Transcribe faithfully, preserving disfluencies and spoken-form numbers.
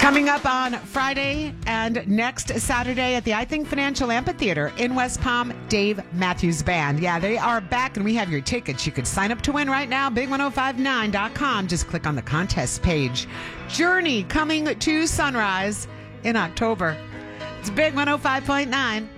Coming up on Friday and next Saturday at the I Think Financial Amphitheater in West Palm, Dave Matthews Band. Yeah, they are back and we have your tickets. You could sign up to win right now, big ten fifty-nine dot com. Just click on the contest page. Journey coming to Sunrise in October. It's Big one oh five point nine.